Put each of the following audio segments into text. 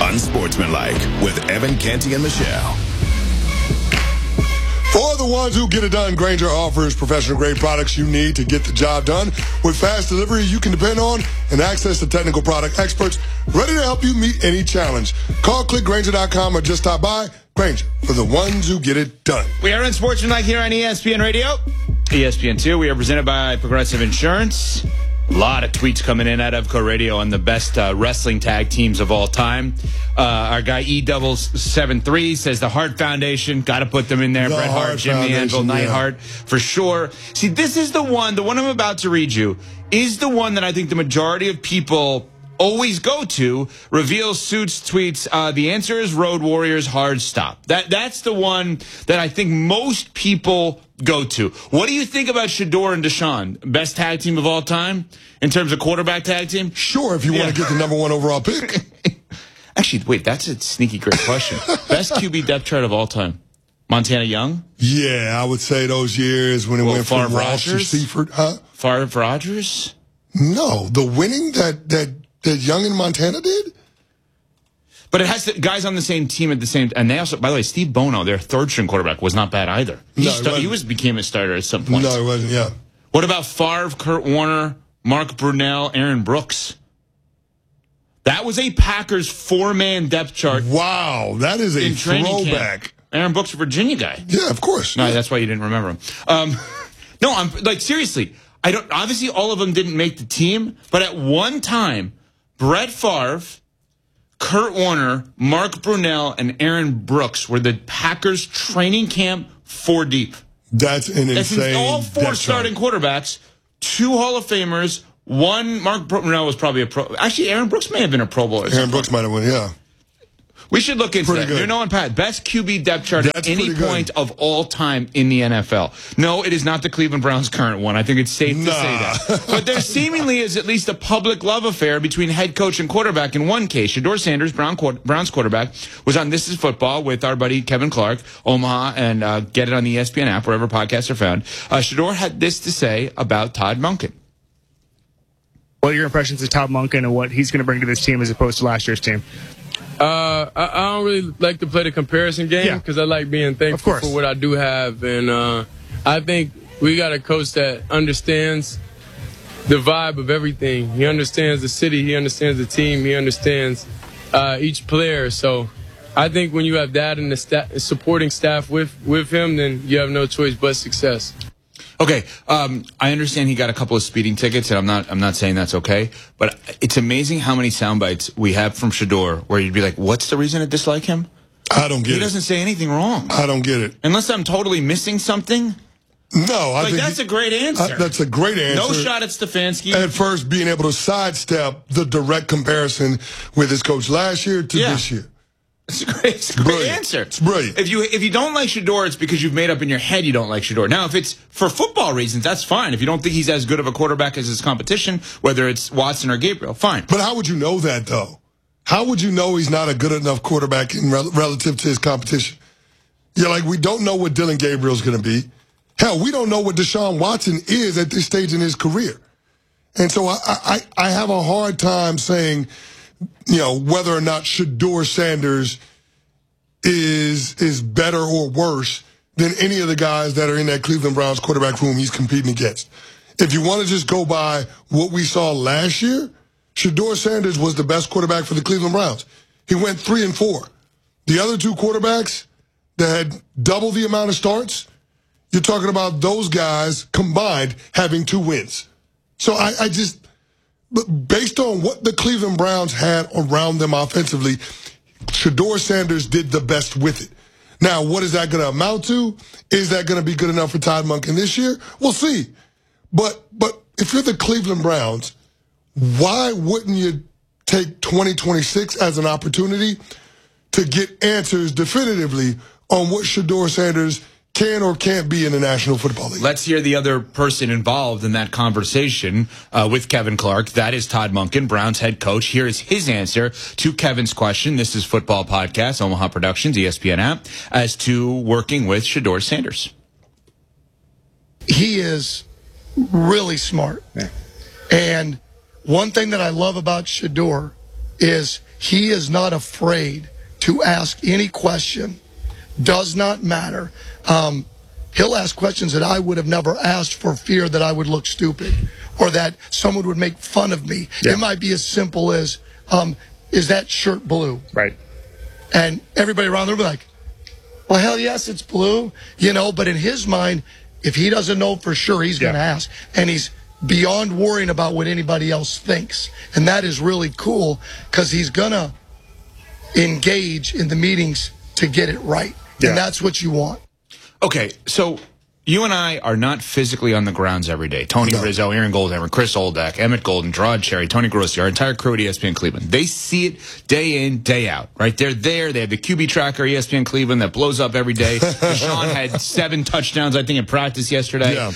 Unsportsmanlike with Evan Canty and Michelle. For the ones who get it done, Grainger offers professional-grade products you need to get the job done. With fast delivery you can depend on and access to technical product experts ready to help you meet any challenge. Call, click Grainger.com or just stop by. Grainger, for the ones who get it done. We are Unsportsmanlike here on ESPN Radio, ESPN2. We are presented by Progressive Insurance. A lot of tweets coming in at Evco Radio on the best wrestling tag teams of all time. Our guy E-Doubles73 says the Hart Foundation, got to put them in there. Bret Hart, Jim the Anvil, Neidhart, for sure. See, this is the one I'm about to read you, is the one that I think the majority of people always go to. Reveals Suits tweets, the answer is Road Warriors, hard stop. That's the one that I think most people go to. What do you think about Shedeur and Deshaun? Best tag team of all time in terms of quarterback tag team? Sure, if you want to get the number one overall pick. Actually, wait, that's a sneaky great question. Best QB depth chart of all time? Montana Young? Yeah, I would say those years when it went from Walsh to Seifert. Favre Rodgers? No, the winning that Young in Montana did? But it has guys on the same team at the same time. And they also, by the way, Steve Bono, their third-string quarterback, was not bad either. He became a starter at some point. No, he wasn't, yeah. What about Favre, Kurt Warner, Mark Brunell, Aaron Brooks? That was a Packers four-man depth chart. Wow, that is a throwback. Aaron Brooks, a Virginia guy. Yeah, of course. No, yeah. That's why you didn't remember him. No, I'm like, seriously. Obviously, all of them didn't make the team, but at one time, Brett Favre, Kurt Warner, Mark Brunell, and Aaron Brooks were the Packers training camp four deep. That's an insane. All four starting quarterbacks, two Hall of Famers, one. Mark Brunell was probably a pro. Actually, Aaron Brooks may have been a Pro Bowler. Aaron Brooks might have won, yeah. We should look into that. Good. You're knowing, Pat, best QB depth chart at any point of all time in the NFL. No, it is not the Cleveland Browns' current one. I think it's safe to say that. But there seemingly is at least a public love affair between head coach and quarterback in one case. Shedeur Sanders, Browns quarterback, was on This Is Football with our buddy Kevin Clark, Omaha, and get it on the ESPN app, wherever podcasts are found. Shedeur had this to say about Todd Monken. What are your impressions of Todd Monken and what he's going to bring to this team as opposed to last year's team? I don't really like to play the comparison game because I like being thankful for what I do have. And I think we got a coach that understands the vibe of everything. He understands the city. He understands the team. He understands each player. So I think when you have that and the supporting staff with him, then you have no choice but success. Okay, I understand he got a couple of speeding tickets, and I'm not saying that's okay, but it's amazing how many sound bites we have from Shedeur where you'd be like, "What's the reason to dislike him?" I don't get it. He doesn't say anything wrong. I don't get it. Unless I'm totally missing something. No, I think that's a great answer. That's a great answer. No shot at Stefanski. At first, being able to sidestep the direct comparison with his coach last year to this year. It's a great answer. It's brilliant. If you don't like Shedeur, it's because you've made up in your head you don't like Shedeur. Now, if it's for football reasons, that's fine. If you don't think he's as good of a quarterback as his competition, whether it's Watson or Gabriel, fine. But how would you know that, though? How would you know he's not a good enough quarterback relative to his competition? You're like, we don't know what Dylan Gabriel's going to be. Hell, we don't know what Deshaun Watson is at this stage in his career. And so I have a hard time saying, whether or not Shedeur Sanders is better or worse than any of the guys that are in that Cleveland Browns quarterback room he's competing against. If you want to just go by what we saw last year, Shedeur Sanders was the best quarterback for the Cleveland Browns. He went 3-4. The other two quarterbacks that had double the amount of starts, you're talking about those guys combined having 2 wins. So I just... But based on what the Cleveland Browns had around them offensively, Shedeur Sanders did the best with it. Now, what is that going to amount to? Is that going to be good enough for Todd Monken this year? We'll see. But if you're the Cleveland Browns, why wouldn't you take 2026 as an opportunity to get answers definitively on what Shedeur Sanders can or can't be in the National Football League? Let's hear the other person involved in that conversation with Kevin Clark. That is Todd Monken, Browns head coach. Here is his answer to Kevin's question. This is Football Podcast, Omaha Productions, ESPN app, as to working with Shedeur Sanders. He is really smart. Yeah. And one thing that I love about Shedeur is he is not afraid to ask any question. Does not matter. He'll ask questions that I would have never asked for fear that I would look stupid or that someone would make fun of me. Yeah. It might be as simple as, is that shirt blue? Right. And everybody around there will be like, well, hell yes, it's blue. You know, but in his mind, if he doesn't know for sure, he's going to ask. And he's beyond worrying about what anybody else thinks. And that is really cool because he's going to engage in the meetings to get it right. Yeah. And that's what you want. Okay, so you and I are not physically on the grounds every day. Tony Rizzo, Aaron Goldhammer, Chris Oldak, Emmett Golden, Gerard Cherry, Tony Grossi, our entire crew at ESPN Cleveland. They see it day in, day out, right? They're there. They have the QB tracker, ESPN Cleveland, that blows up every day. Deshaun had 7 touchdowns, I think, in practice yesterday. Yeah.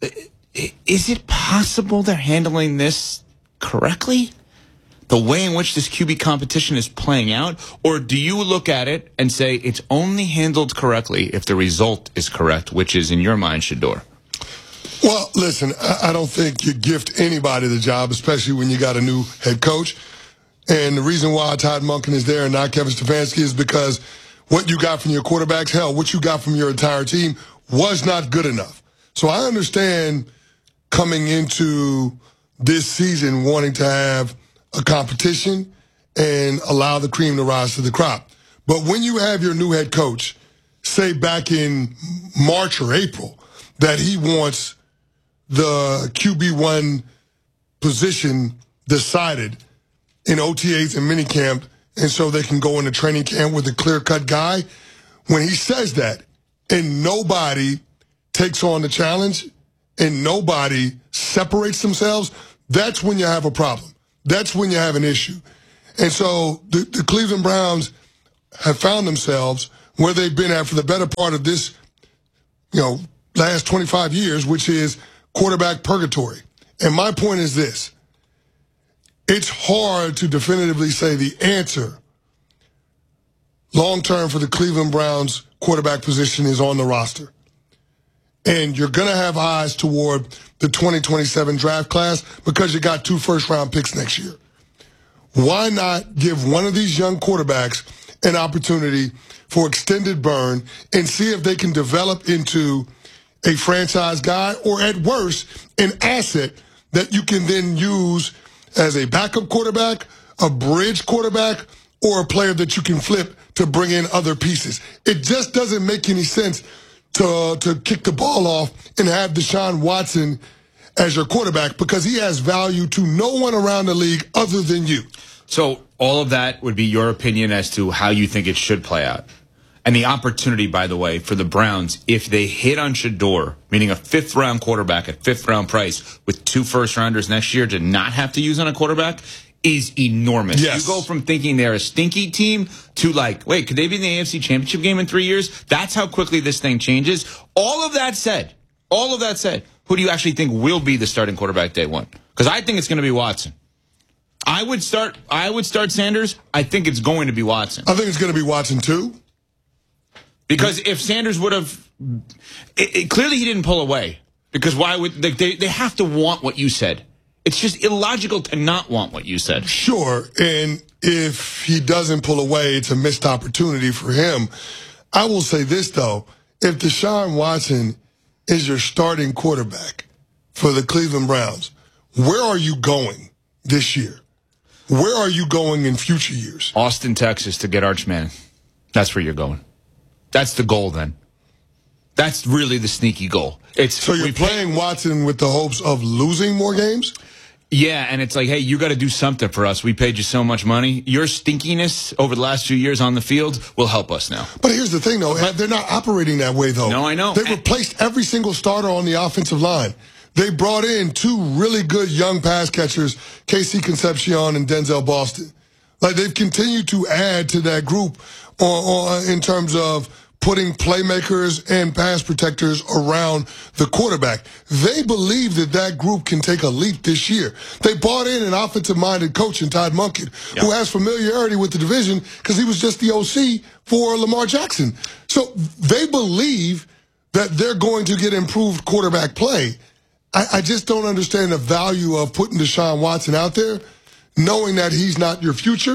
Is it possible they're handling this correctly? The way in which this QB competition is playing out? Or do you look at it and say it's only handled correctly if the result is correct, which is, in your mind, Shedeur? Well, listen, I don't think you gift anybody the job, especially when you got a new head coach. And the reason why Todd Monken is there and not Kevin Stefanski is because what you got from your quarterbacks, hell, what you got from your entire team was not good enough. So I understand coming into this season wanting to have a competition and allow the cream to rise to the crop. But when you have your new head coach say back in March or April that he wants the QB1 position decided in OTAs and minicamp, and so they can go into training camp with a clear-cut guy, when he says that and nobody takes on the challenge and nobody separates themselves, that's when you have a problem. That's when you have an issue. And so the Cleveland Browns have found themselves where they've been at for the better part of this, last 25 years, which is quarterback purgatory. And my point is this. It's hard to definitively say the answer long-term for the Cleveland Browns quarterback position is on the roster. And you're going to have eyes toward the 2027 draft class because you got 2 first-round picks next year. Why not give one of these young quarterbacks an opportunity for extended burn and see if they can develop into a franchise guy or, at worst, an asset that you can then use as a backup quarterback, a bridge quarterback, or a player that you can flip to bring in other pieces. It just doesn't make any sense to kick the ball off and have Deshaun Watson as your quarterback because he has value to no one around the league other than you. So all of that would be your opinion as to how you think it should play out. And the opportunity, by the way, for the Browns, if they hit on Shedeur, meaning a 5th-round quarterback at 5th-round price with 2 first-rounders next year to not have to use on a quarterback, is enormous. Yes. You go from thinking they're a stinky team to wait, could they be in the AFC Championship game in 3 years? That's how quickly this thing changes. All of that said, who do you actually think will be the starting quarterback day one? Because I think it's going to be Watson. I would start Sanders. I think it's going to be Watson. I think it's going to be Watson too. Because if Sanders would have, clearly he didn't pull away. Because why would they have to want what you said? It's just illogical to not want what you said. Sure, and if he doesn't pull away, it's a missed opportunity for him. I will say this, though. If Deshaun Watson is your starting quarterback for the Cleveland Browns, where are you going this year? Where are you going in future years? Austin, Texas to get Arch Manning. That's where you're going. That's the goal then. That's really the sneaky goal. So you're playing Watson with the hopes of losing more games? Yeah, and it's like, hey, you got to do something for us. We paid you so much money. Your stinkiness over the last few years on the field will help us now. But here's the thing, though. They're not operating that way, though. No, I know. They replaced every single starter on the offensive line. They brought in 2 really good young pass catchers, Casey Concepcion and Denzel Boston. They've continued to add to that group in terms of putting playmakers and pass protectors around the quarterback. They believe that group can take a leap this year. They brought in an offensive-minded coach in Todd Monken, who has familiarity with the division because he was just the OC for Lamar Jackson. So they believe that they're going to get improved quarterback play. I just don't understand the value of putting Deshaun Watson out there, knowing that he's not your future,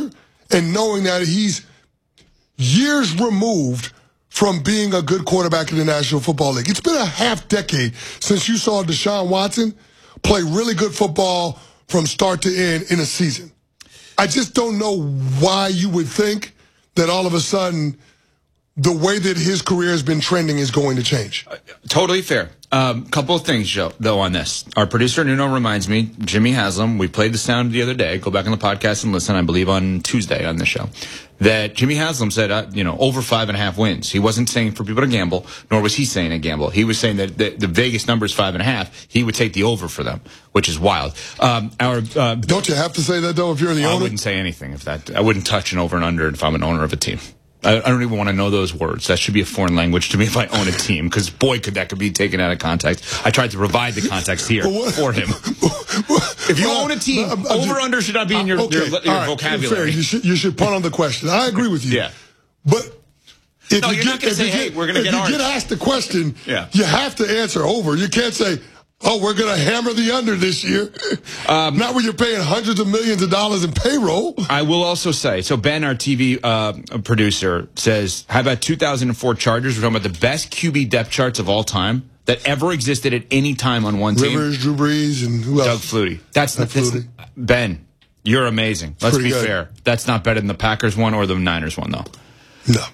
and knowing that he's years removed from being a good quarterback in the National Football League. It's been a half decade since you saw Deshaun Watson play really good football from start to end in a season. I just don't know why you would think that all of a sudden the way that his career has been trending is going to change. Totally fair. Couple of things, Joe, though, on this. Our producer, Nuno, reminds me, Jimmy Haslam, we played the sound the other day. Go back on the podcast and listen, I believe, on Tuesday on the show. That Jimmy Haslam said, over 5.5 wins. He wasn't saying for people to gamble, nor was he saying to gamble. He was saying that the Vegas number is 5.5. He would take the over for them, which is wild. Don't you have to say that, though, if you're the owner? I wouldn't say anything if that. I wouldn't touch an over and under if I'm an owner of a team. I don't even want to know those words. That should be a foreign language to me if I own a team, because boy, that could be taken out of context. I tried to provide the context here for him. If you own a team, over-under should not be in your vocabulary. You should punt on the question. I agree with you. Yeah. But if you're not going to say, hey, we're going to get ours. If you get asked the question, you have to answer over. You can't say, oh, we're going to hammer the under this year. Not when you're paying hundreds of millions of dollars in payroll. I will also say, so Ben, our TV producer, says, how about 2004 Chargers? We're talking about the best QB depth charts of all time that ever existed at any time on one team. Rivers, Drew Brees, and who else? Doug Flutie. That's Ben, you're amazing. Let's be fair. That's not better than the Packers one or the Niners one, though. No.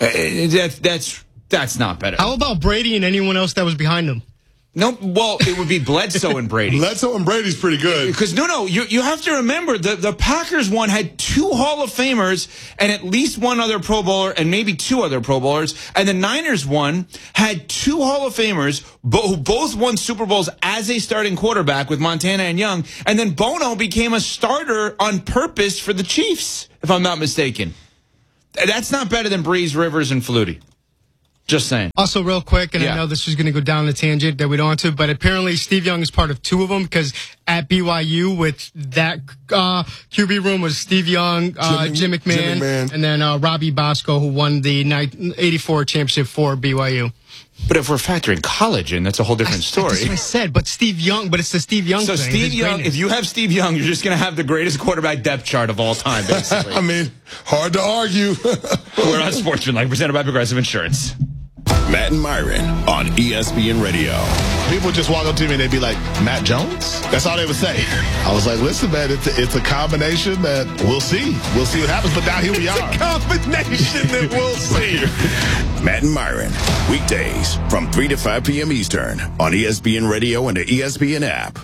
That's not better. How about Brady and anyone else that was behind him? No, well, it would be Bledsoe and Brady. Bledsoe and Brady's pretty good. Because, you have to remember, the Packers one had 2 Hall of Famers and at least 1 other Pro Bowler and maybe 2 other Pro Bowlers. And the Niners one had 2 Hall of Famers who both won Super Bowls as a starting quarterback with Montana and Young. And then Bono became a starter on purpose for the Chiefs, if I'm not mistaken. That's not better than Brees, Rivers, and Flutie. Just saying. Also, real quick, and I know this is going to go down a tangent that we don't want to, but apparently Steve Young is part of 2 of them, because at BYU with that QB room was Steve Young, Jim McMahon, and then Robbie Bosco, who won the 84 championship for BYU. But if we're factoring college in, that's a whole different story. That's what I said, but Steve Young, but it's the Steve Young thing. So Steve Young, if you have Steve Young, you're just going to have the greatest quarterback depth chart of all time, basically. I mean, hard to argue. We're on Sportsmanlike, presented by Progressive Insurance. Matt and Myron on ESPN Radio. People just walk up to me and they'd be like, Matt Jones? That's all they would say. I was like, listen, man, it's a combination that we'll see. We'll see what happens, but now here we are. It's a combination that we'll see. Matt and Myron, weekdays from 3 to 5 p.m. Eastern on ESPN Radio and the ESPN app.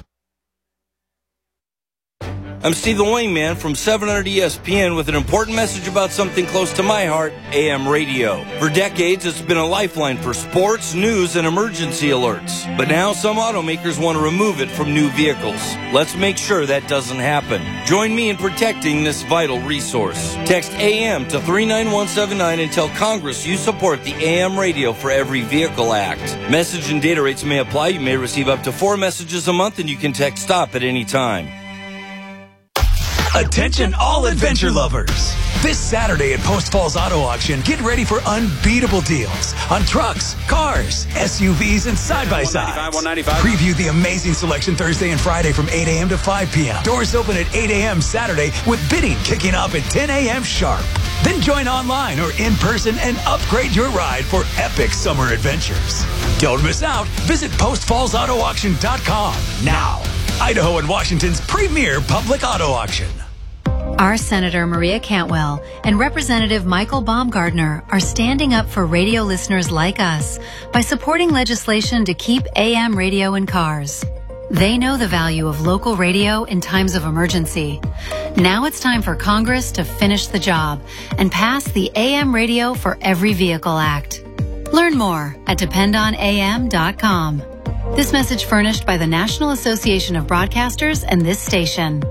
I'm Stephen Wingman from 700 ESPN with an important message about something close to my heart, AM radio. For decades, it's been a lifeline for sports, news, and emergency alerts. But now some automakers want to remove it from new vehicles. Let's make sure that doesn't happen. Join me in protecting this vital resource. Text AM to 39179 and tell Congress you support the AM Radio for Every Vehicle Act. Message and data rates may apply. You may receive up to 4 messages a month, and you can text STOP at any time. Attention all adventure lovers. This Saturday at Post Falls Auto Auction, get ready for unbeatable deals on trucks, cars, SUVs, and side-by-sides. Preview the amazing selection Thursday and Friday from 8 a.m. to 5 p.m. Doors open at 8 a.m. Saturday with bidding kicking off at 10 a.m. sharp. Then join online or in person and upgrade your ride for epic summer adventures. Don't miss out. Visit postfallsautoauction.com now. Idaho and Washington's premier public auto auction. Our Senator Maria Cantwell and Representative Michael Baumgardner are standing up for radio listeners like us by supporting legislation to keep AM radio in cars. They know the value of local radio in times of emergency. Now it's time for Congress to finish the job and pass the AM Radio for Every Vehicle Act. Learn more at dependonam.com. This message furnished by the National Association of Broadcasters and this station.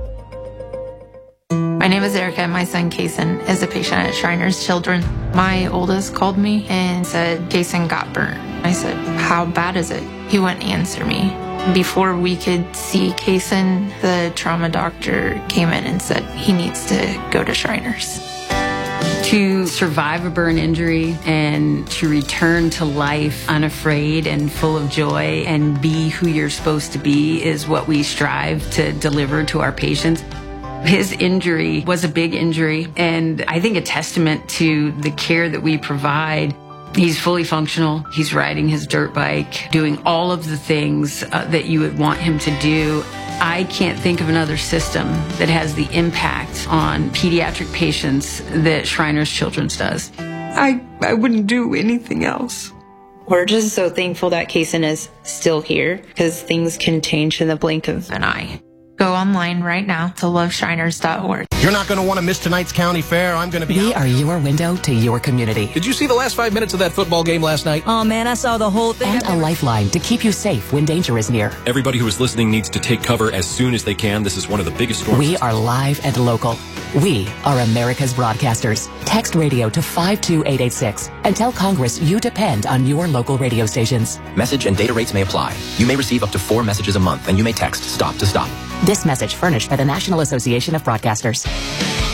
My name is Erica. My son, Kason, is a patient at Shriners Children. My oldest called me and said, Kason got burnt. I said, how bad is it? He wouldn't answer me. Before we could see Kason, the trauma doctor came in and said he needs to go to Shriners. To survive a burn injury and to return to life unafraid and full of joy and be who you're supposed to be is what we strive to deliver to our patients. His injury was a big injury, and I think a testament to the care that we provide. He's fully functional. He's riding his dirt bike, doing all of the things that you would want him to do. I can't think of another system that has the impact on pediatric patients that Shriners Children's does. I wouldn't do anything else. We're just so thankful that Kaysen is still here, because things can change in the blink of an eye. Go online right now to loveshriners.org. You're not going to want to miss tonight's county fair. I'm going to be... We are your window to your community. Did you see the last 5 minutes of that football game last night? Oh, man, I saw the whole thing. And a lifeline to keep you safe when danger is near. Everybody who is listening needs to take cover as soon as they can. This is one of the biggest storms. We are live and local. We are America's broadcasters. Text radio to 52886 and tell Congress you depend on your local radio stations. Message and data rates may apply. You may receive up to 4 messages a month, and you may text STOP to STOP. This message furnished by the National Association of Broadcasters.